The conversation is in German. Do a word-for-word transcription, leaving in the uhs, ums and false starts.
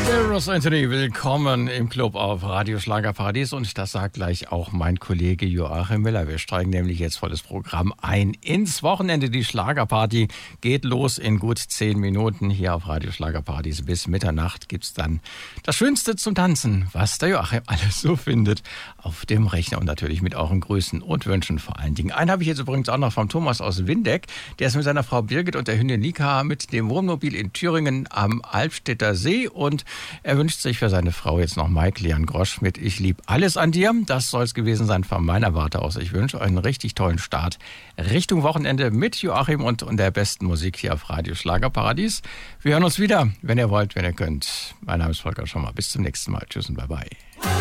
Ross Anthony, willkommen im Club auf Radio Schlagerparadies und das sagt gleich auch mein Kollege Joachim Müller. Wir steigen nämlich jetzt volles Programm ein ins Wochenende. Die Schlagerparty geht los in gut zehn Minuten hier auf Radio Schlagerparadies. Bis Mitternacht gibt's dann das Schönste zum Tanzen, was der Joachim alles so findet auf dem Rechner und natürlich mit euren Grüßen und Wünschen vor allen Dingen. Einen habe ich jetzt übrigens auch noch vom Thomas aus Windeck. Der ist mit seiner Frau Birgit und der Hündin Lika mit dem Wohnmobil in Thüringen am Albstädter See und er wünscht sich für seine Frau jetzt noch Maike-Lian Grosch mit Ich lieb alles an dir. Das soll es gewesen sein von meiner Warte aus. Ich wünsche euch einen richtig tollen Start Richtung Wochenende mit Joachim und, und der besten Musik hier auf Radio Schlagerparadies. Wir hören uns wieder, wenn ihr wollt, wenn ihr könnt. Mein Name ist Volker Schommer. Bis zum nächsten Mal. Tschüss und bye bye.